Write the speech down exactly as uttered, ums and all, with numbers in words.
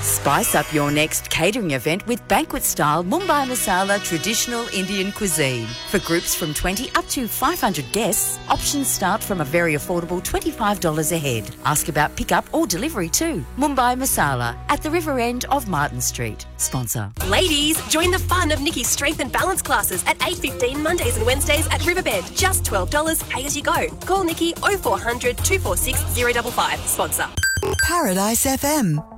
Spice up your next catering event with banquet-style Mumbai Masala traditional Indian cuisine. For groups from twenty up to five hundred guests, options start from a very affordable twenty-five dollars a head. Ask about pickup or delivery too. Mumbai Masala at the river end of Martin Street. Sponsor. Ladies, join the fun of Nikki's strength and balance classes at eight fifteen Mondays and Wednesdays at Riverbend. Just twelve dollars, pay as you go. Call Nikki oh four hundred, two four six, oh five five. Sponsor. Paradise F M.